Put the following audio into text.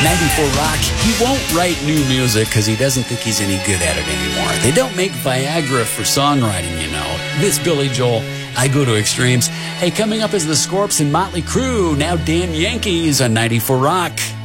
94 Rock. He won't write new music because he doesn't think he's any good at it anymore. They don't make Viagra for songwriting, you know. This Billy Joel, I Go to Extremes. Hey, coming up is the Scorps and Motley Crue. Now Damn Yankees on 94 Rock.